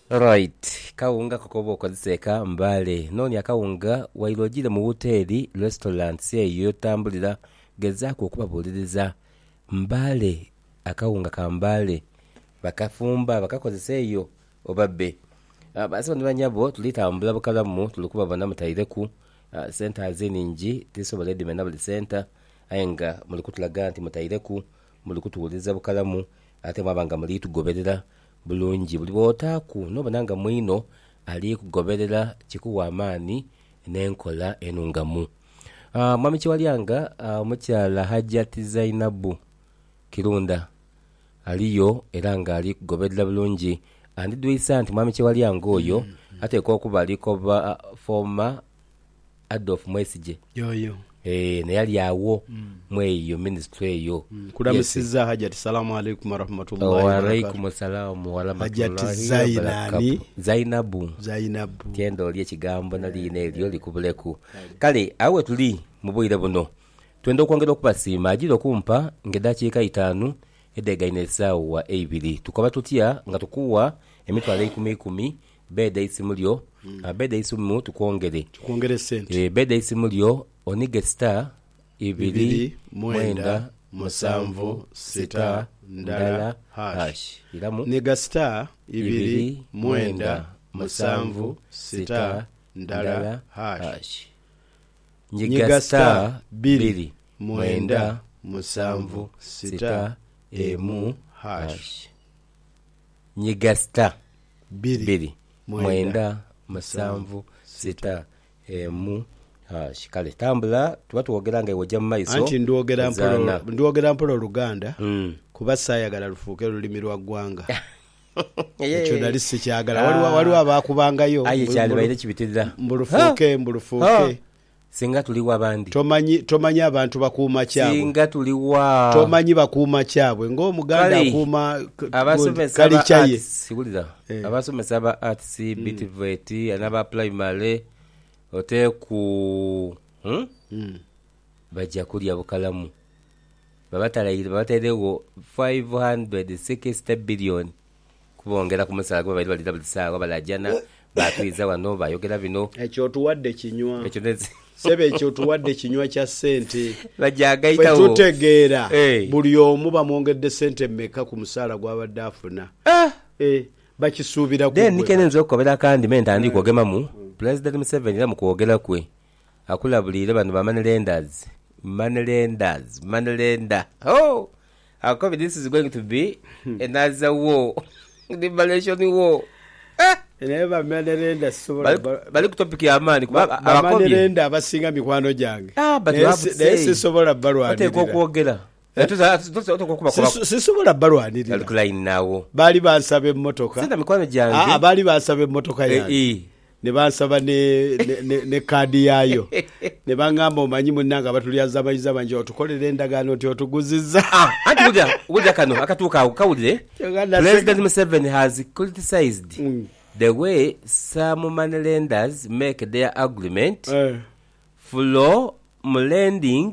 Right, kawunga kakoba okozeseka Mbale noni akawunga wailogile mu hoteli restaurant seyo tambulira gezaako okubabuliriza Mbale akawunga ka Mbale bakafumba bakakozeseyo obabbe basi banyabo tulitambula bukalamu tulikuba bana mutaireku centers eningi tisobola edimena buli center ayenga muli kutulaga nti mutaireku muli kutuwuliza bukalamu ate mwabanga muli tugoberera bulungi buli botaku nobananga mwino ali kugoberera kikuwa amani n'enkola enungamu. Mwami Kiwalyanga omukyala Hajjati Zainabu Kirunda aliyo era nga ali kugoberera bulungi andidwisa nti Mwami Kiwalyanga oyo ateekwa okuba aliko ba former Adolf Mwesige yoyo naye ali awo mweyo ministry eyo kulamusiza Hajjati salamu alaykum wa rahmatullahi wa barakatuh. Wa alaykum salaam wa rahmatullahi wa barakatuh. Zainabu tiendo lye kigambo nali nelyo likubuleku kale awe tuli mubwire buno twenda okwongera okubasiima ajira kumpa ngedakiika 5 edegaine sawa 2 tukoba tutya nga tukuwa emitwalo 10 beda isimulyo beda isimu tukwongere sente beda isimulyo onige star 2 mwenda musanvu sita ndala hash ilamu niga star 2 mwenda musanvu sita ndala hash nyiga star 2 mwenda musanvu sita emu hash nyiga star 2 mwenda musanvu sita emu hash kale tambula tuba tuwogera nga ewojja mu maiso anti ndwogera mpolo Luganda kuba saayagala lufuuke lulimi lwa ggwanga ekyo nali sikyagala waliwo abakubangayo aye kyali baire kibitirira mbulufuuke singa tuliwa abandi tomanyi abantu bakuuma kyabwe singa tuliwa tomanyi bakuuma kyabwe ng'omuganda akuuma kalikyaye sigulira abasomesa ba arts BTVET anaba primary oteku bajja kulya bukalamu babaterewo 560 billion kubongera ku musala gwe bali balira bulisawa balajana batwiza wano bayogera bino ekyo tuwadde kinywa sebe ekyo tuwadde kinywa kya sente bajagaitawo tutegeera buli omu bamwongedde sente mmeka ku musala gwabadde afuna bakisuubira then nikenenzo okobera kandi mentandi kwogemamu President Museveni la mukwogera kwe akulabulire bano ba Manelenda. Oh, this is going to be another war. The Malaysian war. Never Manelenda so bali kutopic ya amani kuba Manelenda abasinga mikwano jange. But you have to say sobola balwa ate kwogera. Sisobola balwanirira alikuline nawo bali bansabe mmotoka sina mikwano jange bali bansabe mmotoka yange ne bansaba ne kadi yayo ne bangamba omanyi munnanga batulyaza abayiza banje otukolera endagaano nti otuguzizza anti uja kano akatuuka kawulire President Museveni has criticized the way some money-lenders make their agreement flow lending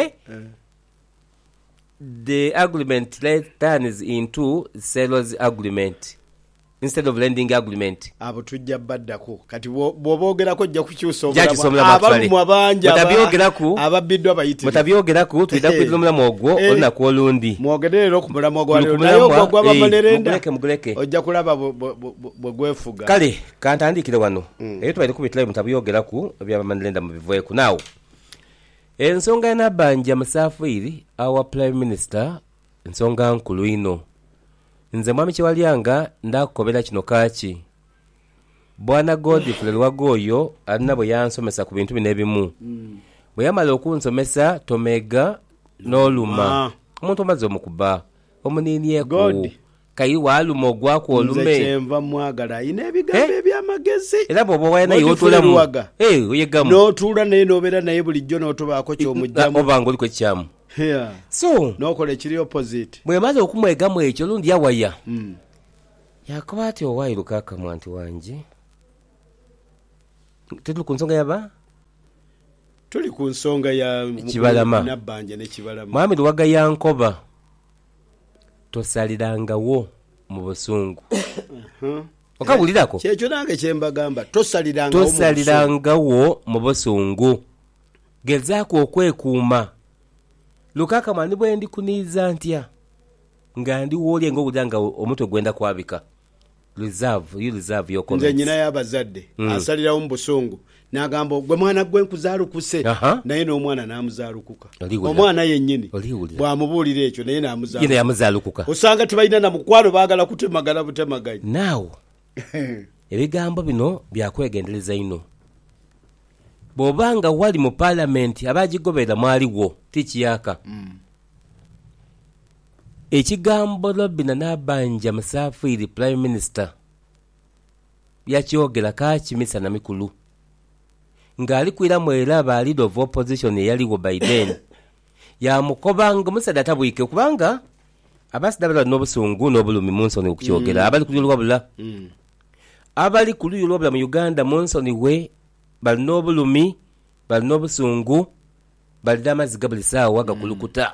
the agreement turns into sales agreement instead of lending agreement. Abo tujja baddako kati bw'obogerako jja kukyusa abamu abanja mutabyogerako ababiddwa bayitire mutabyogerako tuyita kwidira omulamu ogwo olina kwolundi mwogerero ku mulamu ogwo naye ogwo gw'abamanelenda muguleke ojja kulaba bwe gwefuga kale kantandikire wano eyo twaire kubitirayo mutabyogerako by'abamanelenda mu biveeku naawo ensonga y'Nabbanja Musafiri our prime minister ensonga nkulu ino nze Mwami Kiwalyanga ndakukobera kino kaaki Bwana Godfrey Lwagoyo alina bwe yansomesa ku bintu bino ebimu bwe yamala okunsomesa tomega n'oluma omuntu omaze omukuba omuninieku kayi waaluma ogwaku olume nze kyenva mwagala ayina ebigambo ebyamagezi era bw'oba wayina yeotulamu oyegamu n'otuula naye n'obeera naye bulijjo n'otubaako ky'omugjamu obanga oli kwekyamu so nokola ekiri opposite bwe maze okumwegamu ekyo lundi yawaya yakoba ati owairuka akamwanti wanje tuli ku nsonga yaba tuli ku nsonga ya Kibalama Nabbanja ne Kibalama Mwami Luwaga Yankoba tosalirangawo mu busungu okabulirako kyekyo nange kyembagamba tosalirangawo mu busungu gezaako okwekuuma lukaka mani bwe ndikuniiza ntya nga ndi woolye ng'owulira nga omutwe gwenda kwabika reserve your comments. Nze nyina y'abazadde asalirawo mu busungu n'agamba gwe mwana gwe nkuzaalukuse naye n'omwana n'amuzaalukuka omwana yennyini bw'amubuulira ekyo naye n'amuzaalukuka osanga tebalina na mukwano baagala kutemagana butemaganya naawo ebigambo bino byakwegendereza ino bw'obanga wali mu paalamenti abagigoberera mwaliwo tikiyaka ekigambo Robinah Nabbanja Musafiri prime minister yakyogera kakimisa na mikulu ng'ali kwiramu era aba leader of opposition eyaliwo Biden yamukobanga omusaadde atabwike kubanga abasida bali n'obusungu n'obulumi Munsoni okukyogera abali ku lwabula abali ku lwabula mu Uganda Munsoni we bali n'obulumi bali n'obusungu bali n'amazzi ga buli ssaawa gakulukuta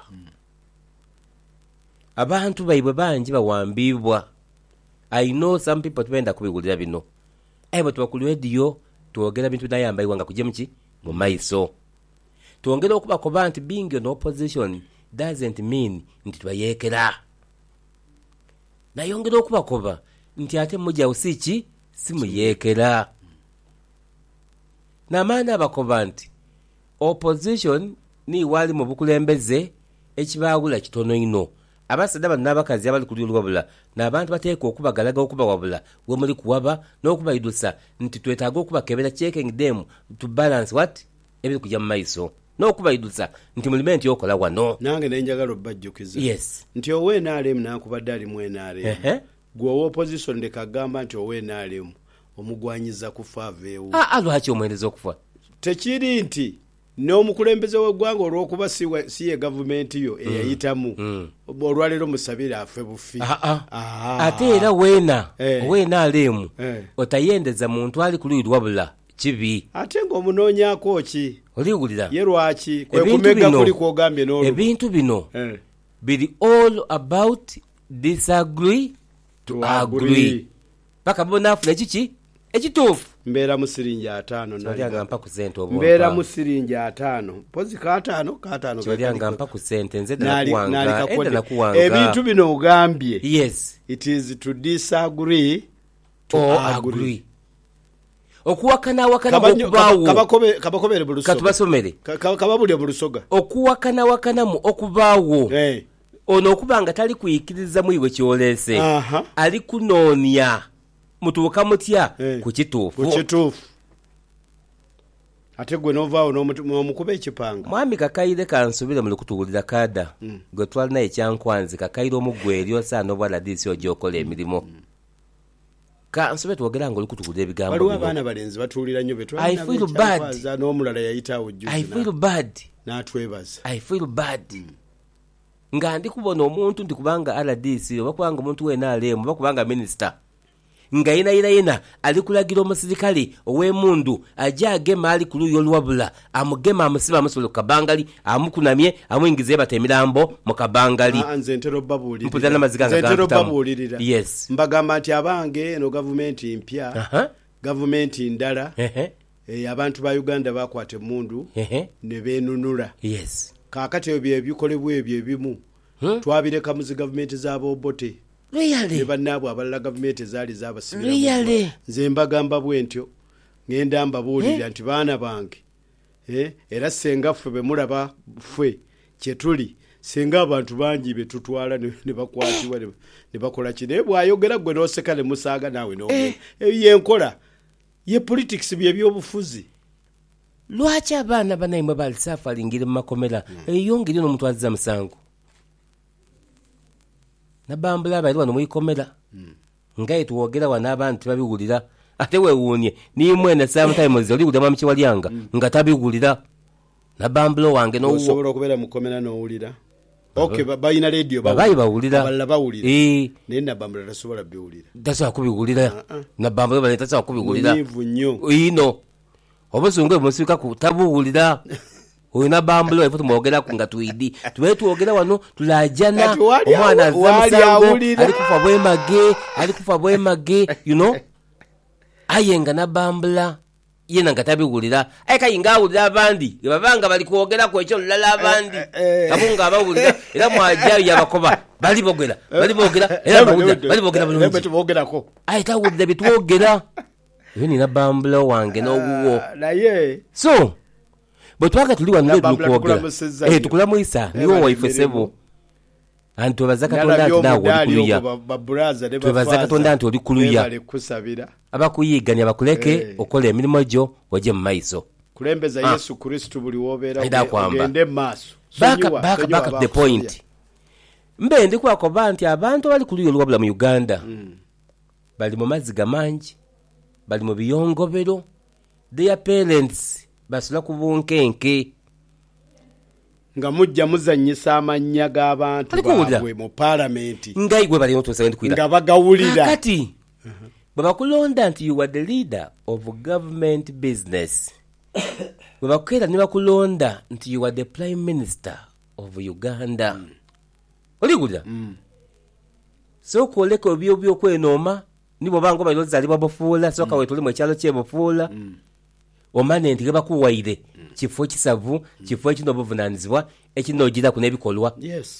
abantu baibwe bangi bawambibwa. I know some people tubenda kubiwulira bino ebo tuba ku radio tuogera bintu nayambaibwa nga kujja muki mu maiso tuongera okubakoba nti being an opposition doesn't mean nti tubayeekera nayongera okubakoba nti ate mujja usiki simuyeekera n'amaani abakoba nti opposition ni wali mu bukulembeze ekibaawula kitono ino abasajja bano n'abakazi abali ku lwabula n'abantu bateeka okubagalaga okubawabula we muli kuwaba n'okubayidusa nti twetaaga okubakebera checking them to balance what ebiri kujja mu maiso n'okubayidusa nti mulime nti okola wano nange nenjagala obbajjukiza yes nti ONRM nakubadde ali mu NRM gwe opposition ndekagamba nti ONRM omugwanyiza kufa aveewo lwaki omwendeza okufa tekiri nti n'omukulembeze w'eggwanga olw'okuba si ye gavumenti yo eyayitamu olwaleero musabire afe bufi ate era weena alemu otayendeza muntu ali ku luyi lwabula kibi ate ng'omunoonyaako ki oliwulira ye lwaki kwe kumega kuli kwogambye n'olwo ebintu bino biri all about disagree to agree paka bonaafuna ekiki ekituufu mbeera mu siringi 5 kyolianga mpa ku sente obwo mbeera mu siringi 5 pozi ka5 kyolianga mpa ku sente nze nakuwanga ebintu bino ogambye yes it is to disagree to agree okuwakana okubaawo kabakobere bulusoga katubasomere kababulya bulusoga okuwakanamu okubaawo ono okubanga tali kuyikiriza muiwe kyoleese ali kunoonya mutuuka mutya ku kituufu ate gwe novaawo n'omukuba ekipanga mwami Kakayire kansubire mu lukutuwulira kaada gwe twalina ekyankwanzi Kakayire omuggwe eri osaana obwala diisi ogyokola emirimu kansube twogera nga olukutuwulira ebigambo waliwo abaana balenzi batuwulira nnyo betwalina n'omulala yayitaawo n'atwebaza I feel bad nga ndi kubona omuntu nti kubanga RDC oba kubanga omuntu weena alemu oba kubanga minisita nga yena ali kulagira omusirikale ow'emundu ajja agema ali ku luyi olwabula amugema amusiba amusolo ku kabangali amukunamye amuyingize bata emirambo mu kabangali nze ntero babuulirira yes mbagamba nti abange eno gavumenti mpya gavumenti ndala abantu ba Uganda bakwata emundu ne beenunula yes kaakati ebyo ebikolebwa ebyo ebimu twabireka mu zi gavumenti z'aboobote ne bannaabwe abalala gavumenti zaali zabasibira nze mbagamba bwentyo ngenda mbabuulira nti baana bange era senga ffe bemulaba ffe kyetuli senga abantu bangi betutwala ne bakwatibwa ne bakola kine bwayogera gwe n'oseka ne musaaga naawe n'omwe yenkola ye politics byebyobufuzi lwaki abaana banaimwe bali safalingira mu makomera eyongeri n'omuntu azza musango nabambula bali wano muyikomera ngaye tuwogera wana abantu babiwulira ate weewuunye nimwene sometimes oliwulira mwami walyanga nga tabiwulira nabambula wange n'owuwo osobola okubeera mukomera n'owulira okay bayina radio bawulira abalala bawulira naye nabambula tasobola biwulira tasobola kubiwulira nabambula bali tasobola kubiwulira nivu nnyo ino obusungu bumusika ku tabuwulira oyina bambulo efutu mwogera ku nga tuidi tuwogera wano tulajana omwana azza musango ali kufa bwemage you know ayenga nabambula yena nga tabiwulira kayinga awulira abandi babanga bali kwogera ku ekyo lulala abandi abo nga abawulira era mwajayo yabakoba bali bogera era bali bogera bulungi tawulira bitwogera yo nina bambula wange n'owuwo so bwe twaga tuli wanule tukwogera tukulamuyisa niwo waife sebo anti twebaza katonda nti naawe oli kuluya twebaza katonda nti oli kuluya abakuyiiganya bakuleke okola emirimu gyo oje mu maiso kulembeza Yesu Kristo buli wobeera ogende maaso back to the point mbe ndi kwakoba nti abantu bali kuluya olwabula mu Uganda bali mu mazzi gamangi bali mu biyongobero their parents basula ku bunkenke nga mujja muzanyisa amanya g'abantu baabwe mu parliament nga igwe bali notusa ndi kwira nga bagawulira kati baba kulonda nti you are the leader of government business baba kwera ni bakulonda nti you are the prime minister of Uganda oligulira so koleko byo kwenoma nibo bango balozalibwa bofuula soka wetuli mu kyalo kye bofuula omane nti bakuwaire kifo kisavu kifo ekino buvunanizibwa ekinogira ku nebikolwa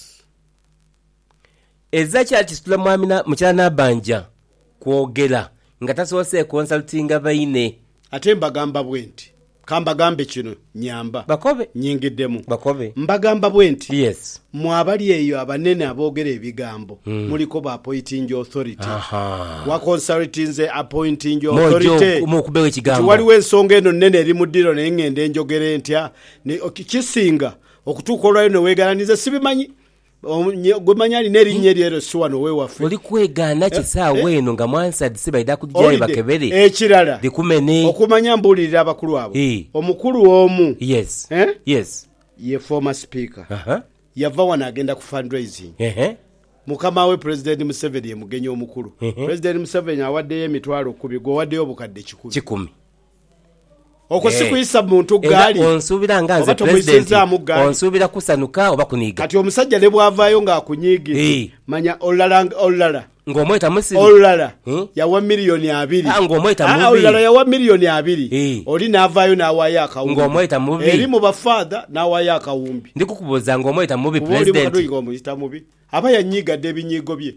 eza kyakisitula mwamina mukyala n'abanja kwogera nga tasoose consultinga baine ate mbagamba bwenti kambagambe kino nyamba bakobe nyingiddemu bakobe mbagamba bwenti yes mwabali eyo abanene aboogera ebigambo muliko ba appointing authority wa consultinze appointing authority mukubewe ekigambo waliwo ensonga eno nnene eri mu ddiro naye ngende njogere ntya kisinga okutuuka olwayo neweegalaniza sibimanyi gwemanya alina erinnya eryero si wano weewaffe oli kwegaana kisaawe eno nga mwansadise baida kujjayo bakebere ekirala bikumene okumanya mbuulirira abakulu abo omukulu omu yes ye former speaker yava wano agenda ku fundraising mukama we President Museveni ye mugenyi omukulu President Museveni awaddeyo emitwalo 10 gwewaddeyo obukadde 10 okusikuyisa muntu gaali onsuubira nga nze president onsuubira kusanuka oba kuniiga kati omusajja ne bwavaayo ng'akunyiigiza manya olulala ng'omweta musiri olulala yawa miliyoni 2 ng'omweta mubi olulala yawa miliyoni 2 oli n'avaayo n'awaayo akawumbi ng'omweta mubi eri mu bafaada n'awaayo akawumbi ndikukubuuza ng'omweta mubi president ng'omuyita mubi aba yanyiigadde ebinyiigo bye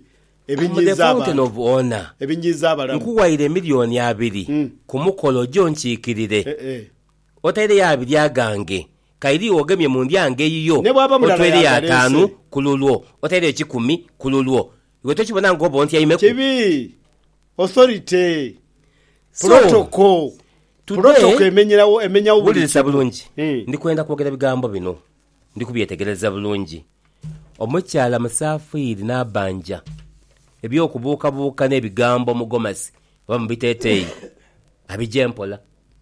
ebinyiza abantu nkuwaire miliyoni 2 ku mukolo gyo nkiikirire otaire ya 2 agange kairi ogemye mu ndyange eyiyo otwere ya 5 ku lulwo otaire 10 ku lulwo iwe tokibona ngobo nti yayimeku kibi authority protocol emenyawo bulisa bulungi ndikwenda kwogera bigambo bino ndikubyetegereza bulungi omukyala musafiri n'abanja ebyokubuukabuuka n'ebigambo mugomasi oba mu biteeteeyi abijempola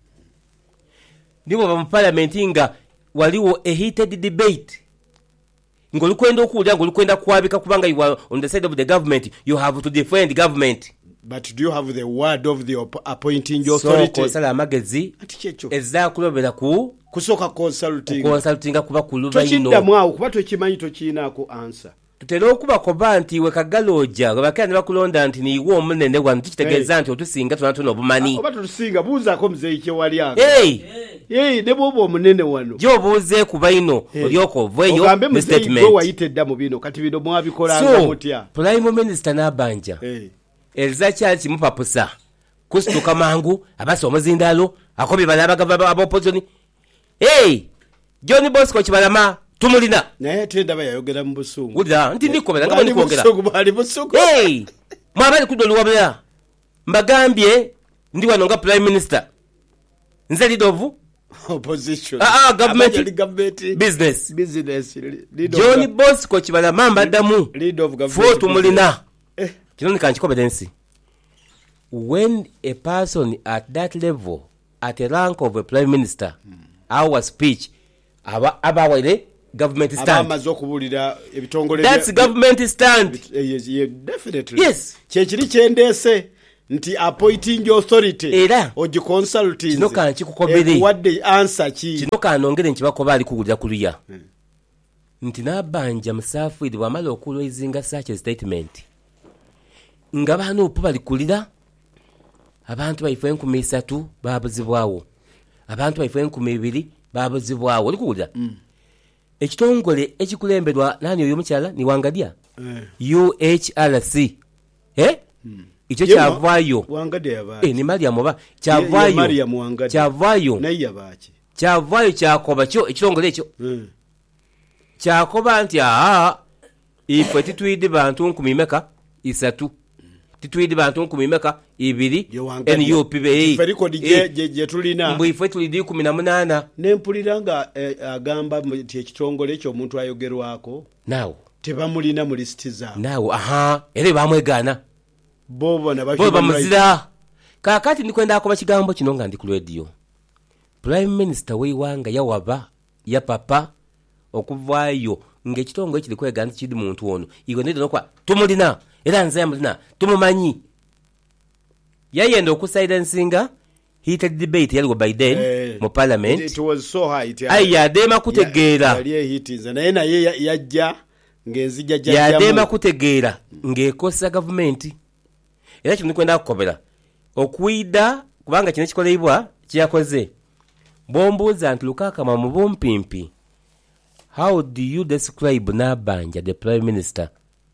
nibo mu palamenti nga waliwo a heated debate ng'olikwenda okuwulira ng'olikwenda kwabika kubanga you are on the side of the government you have to defend government but do you have the word of the appointing authority so konsala amagezi ezaakulobera ku kusooka consultinga kuba kuluba ino tokiddamu awo kuba tokimanyi tokiinaako answer tutera okubakoba nti we kagaloja babakira ne bakulonda nti niiwe omunene wano tukitegeeza nti otusinga tonatono obumanyi oba tutusinga buuzaako muzeeyi kyewali ago ne bwoba omunene wano gyobuuze kuba ino olyoka oveeyo ne statement wayita edda mu bino kati bino mwabikolanga mutya prime minister n'abanja eriza kyali kimupapusa kusituka mangu abasa omuzindalo akobye bala abagava ab'opposition John Bosco Kibalama tumulina naye tendaba yayogera mu busungu wulira nti ndikobera nga bali kwogera bali busungu mwabali kudoluwabula mbagambye ndi wano nga prime minister nze leader of opposition government business John Bosco Kibalama mbaddamu leader of government fo tumulina kino nikankikobera ensi when a person at that level at a rank of a prime minister our speech abawaire government stand that's government stand definitely yes kyekiri kyendese nti appointing authority era oji consulting kino kankikukobere wadde answer ki kino kanongere nkibakoba ali kuwulira kuluya nti n'abanja musafiri bwamala okulwaizinga such a statement nga banuupu balikulira abantu baife 3,000 babuzibwawo, abantu baife 2,000 babuzibwawo. Olikuwulira ekitongole ekikulemberwa nani oyo omukyala ni Wangadya UHRC ekyo kyavaayo ni Mariam oba kyavaayo kyakoba kyo ekitongole ekyo kyakoba nti ife titwidde bantu 3 titwidde bantu 2 NUP tulina mbwife tulidi 18 nempulira nga agamba nti ekitongole ekyo omuntu ayogerwako naawo tebamulina mu lisiti zaabwe naawo era bamwegaana bo bamuzira. Kaakati ndikwenda akoba kigambo kino nga ndi ku radio. Prime Minister w'eiwanga yawaba ya papa okuvaayo ng'ekitongole kiri kwegaana kidi muntu ono iwe ndino kwa tumulina era nze yamulina tumumanyi. Yayenda okusilencinga heated debate yaliwo by then mu parliament. It was so high. Yadema kutegeera naye yajja ng'enzija jajjamu yadema kutegeera ng'ekosa gavumenti. Era kino ndikwenda kukobera okuida kubanga kino kikoleibwa kyakoze bombuuza nti Lukaakama mu bumpimpi, how do you describe Nabanja the Prime Minister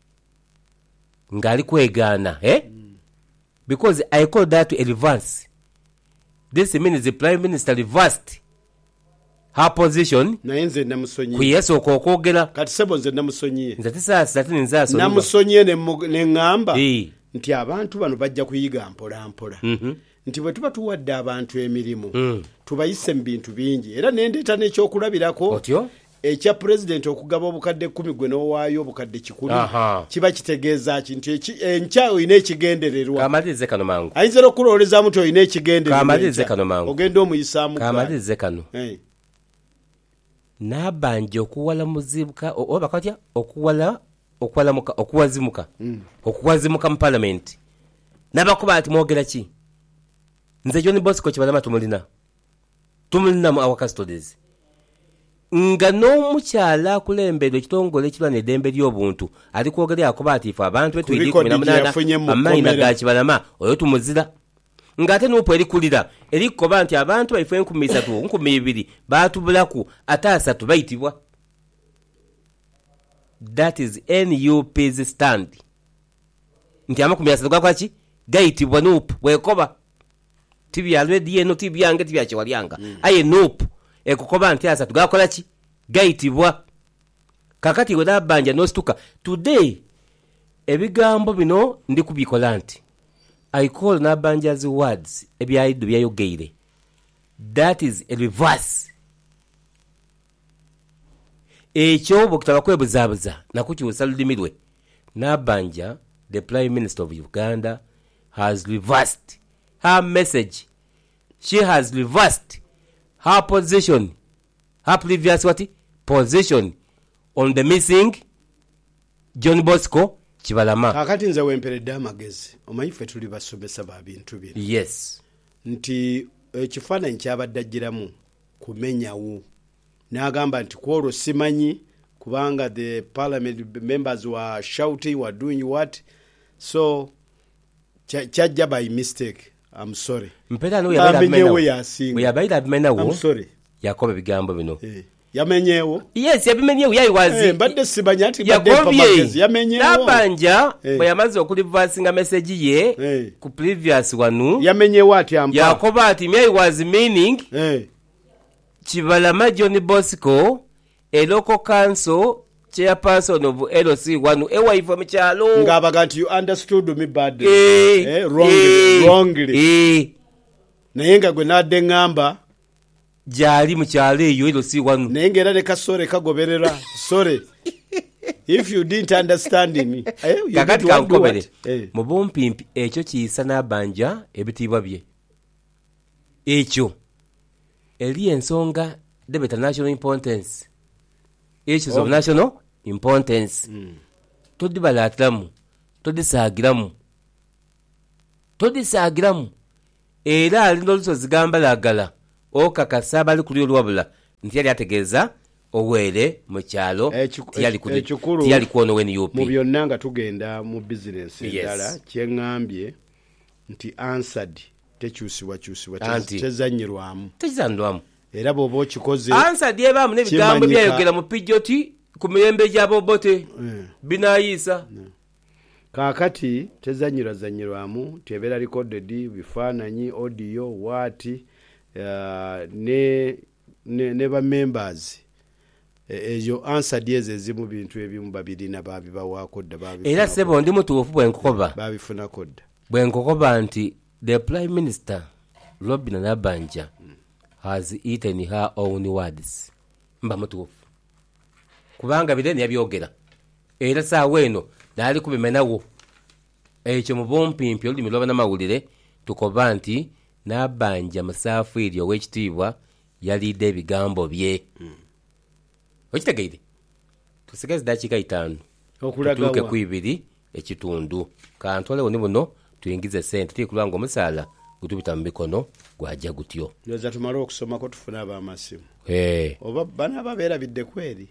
ngali kwegaana because I call that a reverse. This means the Prime Minister reversed her position. Naye nze namusonyiye kuyesooka okwogera kati sebo nze namusonyiye nze tisaasa tini nzaasonyiwa namusonyiye ne ŋŋamba nti abantu bano bajja kuyiga mpola mpola nti bwe tuba tuwadde abantu emirimu tubayise mu bintu bingi era nendeeta n'ekyokulabirako ekya pulezidenti okugaba obukadde 10 gwe n'owaayo obukadde 100 kiba kitegeeza kintu enkya oyina ekigendererwa. Kamalirize kano mangu ayinza okulowoolezaamu nti oyina ekigendererwa. Kamalirize kano mangu ogenda omuyisaamu. Kamalirize kano Nabanja okuwala muzibuka oba katya okuwazimuka mu parliament nabakuba ati mwogera ki nze John Bosco Kibalama tumulina mu our custodies nga n'omukyala akulembera ekitongole ekirwana eddembe ly'obuntu ali kwogera yakuba ati ife abantu betwidi 18 amayina ga Kibalama oyo tumuzira ng'ate n'upo erikulira erikukoba nti abantu baife 3,000 2,000 baatubulaku ate 3 bayitibwa. That is NUP's stand. Nti 3,000 gakwaki gayitibwa NUP bwekoba tibya lwedi eno tibyange tibya kiwalyanga aye NUP ekukoba nti 3 gakola ki gayitibwa. Kakati we Nabanja nostuka today ebigambo bino ndi kubikola nti I call Nabanja's words ebyayidu byayogeire. That is a reverse. Ekyo bokutaba kwebuzabuza nakukyusa lulimi lwe. Nabanja the Prime Minister of Uganda has reversed her message. She has reversed her position, her previous position on the missing John Bosco Kibalama. Kakati nze wemperedde amagezi omanyi ffe tuli basomesa ba bintu bino. Yes. Nti ekifaananyi kyabadde aggiramu kumenyawo n'agamba nti kwolwo simanyi kubanga the parliament members were shouting, were doing what, so kyajja by mistake. I'm sorry. Mpera no yabaira abimenawo. I'm sorry. Yakoba bigambo bino. Yamenyewo. Yes, yabimenyewo yayiwazi. Mbadde sibanya ati badde papagezi yamenyewo. Nabanja bwe yamaze okulivasinga message ye ku previous wanu. Yamenyewo ati ampa. Yakoba ati yayiwazi meaning Kibalama John Bosco a local council chairperson of LC1 ewa mu kyalo ngabaga nti you understood me badly wrongly naye nga gwe nadde ngamba jali mu kyalo eyo LC1 naye ngera ne kasore kagoberera sorry if you didn't understand me kakati kakobere mu bumpimpi ekyo kiyisa Nabanja ebitibwa bye ekyo eli ensonga debate national importance issues of national importance todibalatiramu todisaagiramu era alinda olusozi gambalagala okakasa abali kuli olwabula nti yali ategeeza owere mu kyalo tiyali kuono NUP mu byonna nga tugenda mu business endala kyeŋŋambye nti answered tekyusibwa tezanyirwamu era bw'oba okikoze ansa dyebamu n'ebigambo byayogera mu pijoti ku mirembe gy'abobote binayiisa kaakati tezanyirwazanyirwamu tebeera recorded bifaananyi audio waati ne ba members ezo answer ezo ezimu bintu ebimu babirina babibawaako dda era sebo ndi mutuufu bwenkoba babifunako dda bwenkoba nti the prime minister Robin Nabanja has eaten her own words mba mutuufu kubanga bireni yabyogera era saawa eno naali kubimenawo ekyo mu bumpimpi olulimi lwaba n'amawulire tukoba nti Nabanja Musafiri ow'ekitiibwa yalidde ebigambo bye okitegeire tusigaze dakiika 5 tutuuke ku 2 ekitundu kantwale woni buno tuyingize sente tikulwanga omusaala gutubita mu mikono gwajja gutyo ndoza tumala okusomako tufuna ab'amasimu oba bana babeera bidde kweri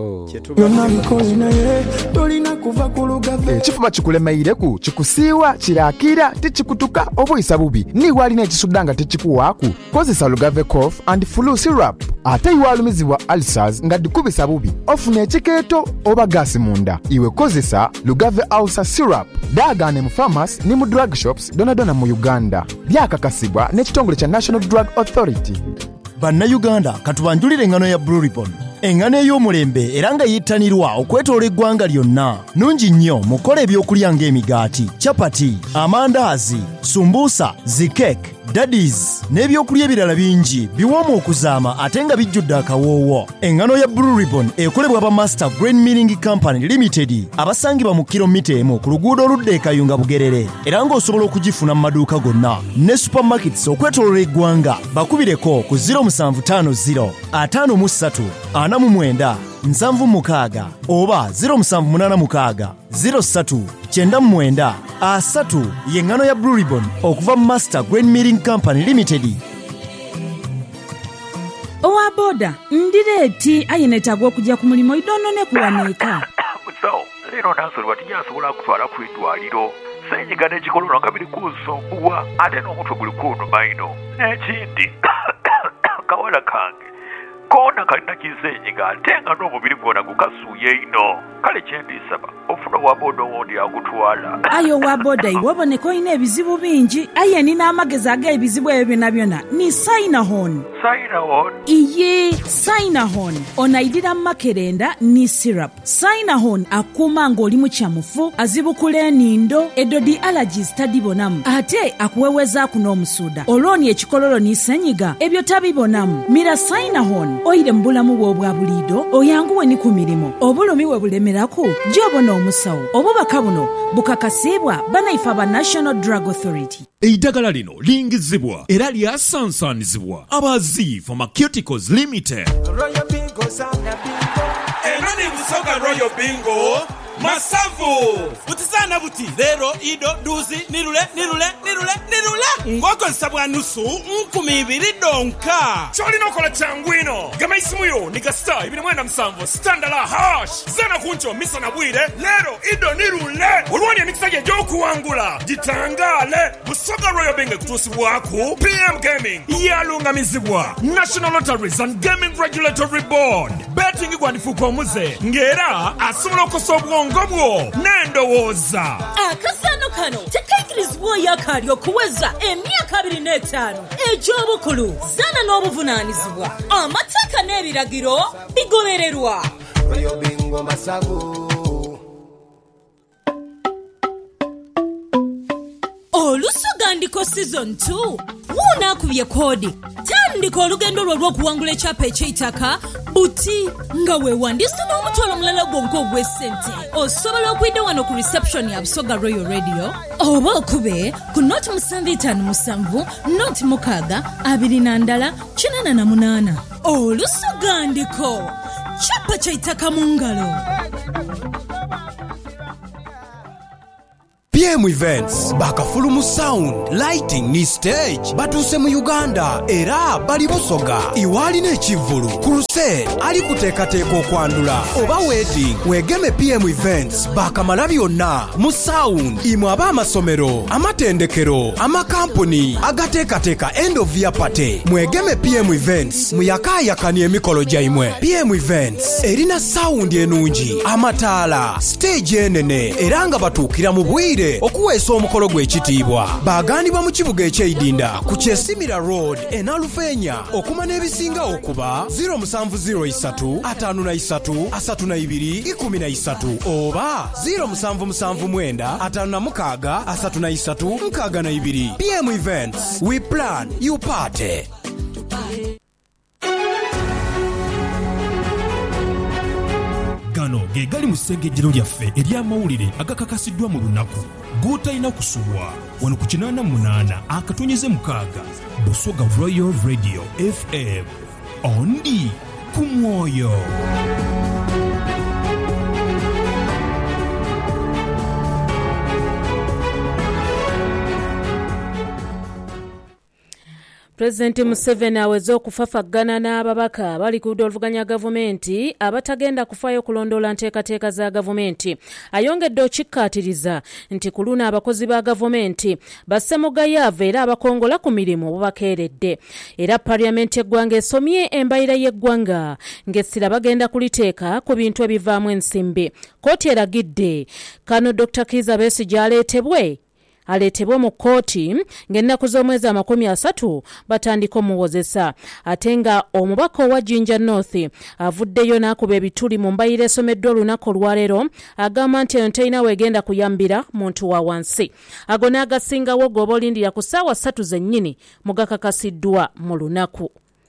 ekifuma kikulemeireku kikusiiwa kirakira tikikutuka obuyisa bubi niwalina ekisudda nga tekikuwaaku kozesa Lugave cough and flu syrup ate iwalumizibwa ulcers nga dikubisa bubi ofuna ekikeeto oba gaasi munda iwe kozesa Lugave ulcer syrup daagane mu pharmacy ne mu drug shops donadona mu Uganda byakakasibwa n'ekitongole kya National Drug Authority. Bannayuganda katubanjulire engano ya Blue Ribbon engano ey'omulembe era nga yettanirwa okwetoola eggwanga lyonna nungi nnyo mukola ebyokulya ng'emigaati chapati amandaazi sumbuusa zikeke daddies n'ebyokulya ebirala bingi biwoomu okuzaama ate nga bijjudde akawoowo. Engano ya Blue Ribbon ekolebwa ba Master Grain Milling Company Limited abasangibwa mu kilomita 1 ku luguudo oludda e Kayunga Bugerere era ng'osobola okugifuna mu maduuka gonna ne supermarkets okwetoolola eggwanga. Bakubireko ku 0750 53 49 76 oba 0786 03 99 3 y'engano ya Blue Ribbon okuva mu Master Grain Milling Company Limited. Owa boda ndireeti ayinetagwa okujja ku mulimu idono ne kuwanika musawo leero nansolwa tinyasobola kutwala ku eddwaliro senyiga n'ekikolono nga biri kunsumbuwa ate n'omutwe guli kunnuma ino n'ekindi kawala kange koona kalina kisenyiga ate nga n'omubiri gwonna gukasuuye ino kale kyendisaba ofuna owaboda owondi akutwala. ayo owaboda iwe oboneka olina ebizibu bingi aye nina amagezi ag'ebizibu ebyo byonna byonna ni Sinahon. Iye Sinahon onaidira makerenda ni syrup. Sinahon akuuma ng'oli mu kyamufu azibukula enindo edodi allergies tadibonamu ate akuwewezaako n'omusuuda olwoni ekikololo ni senyiga ebyo tabibonamu. Mira Sinahon oyire mu bulamu bwo obwa buliido oyanguwe ni ku mirimu obulumi we bulemerako gy'obona omusawo obubaka buno bukakasibwa banaifa ba National Drug Authority. Eddagala lino lingizibwa era lyasansanizibwa abazi Pharmaceuticals Limited. Royal Bingo sana bingo enani busoga Royal Bingo masavu butisana buti lero ido duzi nirule ngoko nsabwa nusu 2,200 donka choli nokola changwino gama isimuyo nigasta 27 standala hash zana kuncho misa na bwire lero ido nirule ulwani emikisaje gyokuwangula gitangale busoga Royal Bingo kutusi waku PM Gaming yalungamizibwa National Lotteries and Gaming Regulatory Board betting igwandifuko muze ngera asobola okusobwa ngobwo n'endowooza akasano kano tekaikirizibwa yakali okuweza emyaka 25 egy'obukulu zana n'obuvunaanyizibwa amateeka n'ebiragiro bigobererwa. Royal Bingo masago olusugandiko season 2 wuunaakubye koodi tandika olugendo lwo lw'okuwangula ekyapa eky'eitaka buti nga weewandisa n'omutwalo mulala gwonka ogw'essente. Osobola okuyita wano ku reception ya Busoga Royal Radio oba okube ku noti 757 noti 6 olusugandiko kyapa ky'eitaka mu ngalo. PM Events bakafulumu sound lighting ni stage batuse mu Uganda era bali Busoga iwali n'ekivulu crusade ali kuteekateeka okwandula oba wedding wegeme PM Events bakamala byonna mu sound imwe ab'amasomero amatendekero amakampuni agateekateeka end of year party mwegeme PM Events muyakaayakani emikolo gyaimwe. PM Events erina sound enungi amataala stage enene era nga batuukira mu bwire okuweesa omukolo gw'ekitiibwa. baagandibwa mu kibuga eky'Eidinda ku Kyesimira Road Enalufeenya okuma n'ebisinga okuba 0703 53 32 13 oba 0779 56 33 62. PM Events, we plan, you party. Gano ge gali mu ssengejjero lyaffe ery'amawulire agakakasiddwa mu lunaku gootalina kusubwa wano ku 88 akatonyeze mukaaga Busoga Royal Radio FM ondi ku mwoyo. Pulezidenti Museveni aweze okufafaggana n'ababaka bali ku ludda oluvuganya gavumenti abatagenda kufaayo kulondoola nteekateeka za gavumenti. Ayongedde okikkaatiriza nti ku luno abakozi ba gavumenti basse mu gayaavu era abakongola ku mirimu bubakeeredde. Era Paliamenti y'eggwanga esomye embalirira y'eggwanga ng'essira bagenda kuliteeka ku bintu ebivaamu ensimbi. Kkooti eragidde Kano Dr. Kizza Besigye aleetebwe mu kkooti ng'ennaku z'omwezi 30 batandika omuwozesa. Ate nga omubaka owa Jinja North avuddeyo n'akuba ebituli mu mbalirira esomeddwa olunaku olwaleero agamba nti eno terina weegenda kuyambira muntu wa wansi. Ago n'agasingawo g'oba olindira ku ssaawa 3 zennyini mu gakakasiddwa mu lunaku.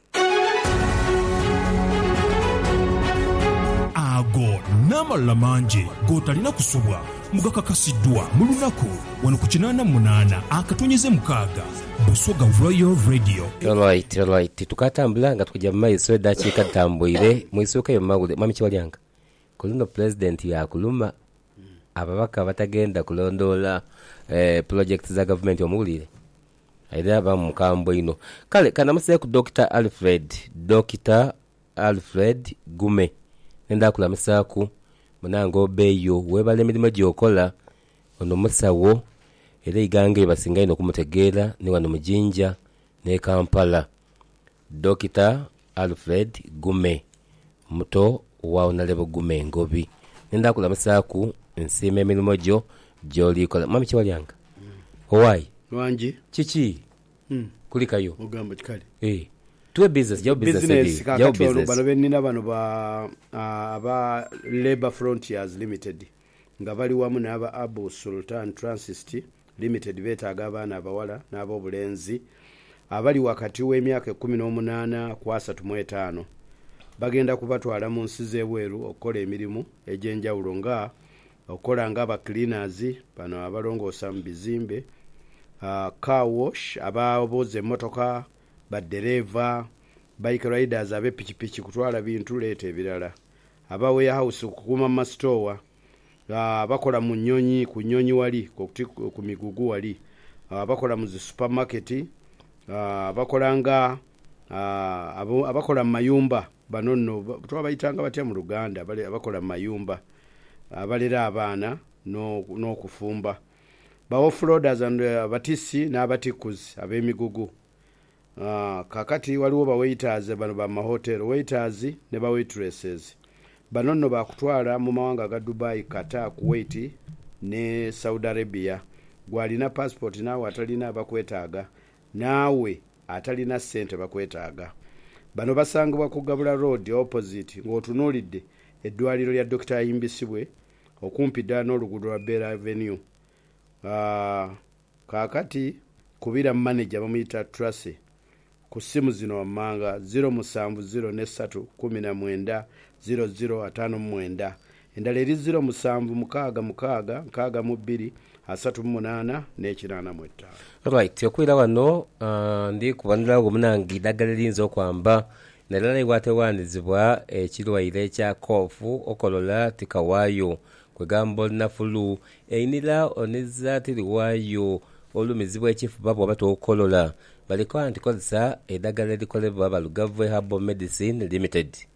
Ago n'amalala mangi gootalina kusubwa mugakakasiddwa mu lunaku wano ku 88 akatonyeze mukaaga Busoga Royal Radio. Alright. Tukatambula nga tukujja mu maiso eddakiika tutambwire mu isooka y'omumawulire. Mwami Kiwalyanga, ku luno pulezidenti yakuluma ababaka batagenda kulondoola project za gavumenti omuwulire era abamu mukambwe ino. Kale kanamusire ku Dr. Alfred Gume nenda kulamisaaku munanga obeeyo webala emirimu gyokola ono musawo era igange basinga ino okumutegeera ne wano mu Jinja ne Kampala. Dr. Alfred Gume muto wa Honorable Gume Ngobi nenda kulamisaaku nsiima emirimu gyo gy'olikola. Mwami Kiwalyanga, owaayi lwangi kiki kulikayo ogamba kikale tuwe business kakati bano benina bano aba Labour Frontiers Limited nga bali wamu n'aba Abu Sultan Transist Limited beetaaga abaana abawala n'ab'obulenzi abali wakati w'emyaka 18 ku 35 bagenda kubatwala mu nsi z'ebweru okukola emirimu egy'enjawulo nga okukola ng'aba cleaners bano abalongoosa mu bizimbe, car wash ababoza emmotoka, baddereva, bike riders ab'epikipiki kutwala bintu leeta ebirala, aba warehouse kukuuma masitowa, bakola mu nnyonyi ku nnyonyi wali ku migugu wali, bakola mu supermarket, bakola nga abakola mu mayumba bano nno twabayitanga batya mu Luganda abakola mu mayumba abalera abaana n'okufumba, ba offroaders abatisi n'abatikuzi ab'emigugu. Kakati waliwo ba waiters bano ba mahotel waiters ne ba waitresses bano nno bakutwala mu mawanga ga Dubai, Qatar, Kuwait ne Saudi Arabia. Gwalina passport naawe atalina bakwetaaga, naawe atalina ssente bakwetaaga. Bano basangibwa ku Gabula Road opposite ng'otunuulidde eddwaliro lya Dr. Ayimbisibwe okumpi ddala n'oluguudo lwa Bella Avenue. Kakati kubira manager bamuyita Tracy ku simu zino wammanga 0703190059 endala eri 07766238 right okwira wano ndi kubanira omunangi ddagala erinza okwamba nalala iwate wandizibwa ekirwaire ekya kofu okolola tikawaayo kwegamba olina fulu einira onezzaatiri waayo olumizibwa ekifuba bw'oba tookolola baliko nti kozesa eddagala erikolebwa ba Lugave Herbal Medicine Limited.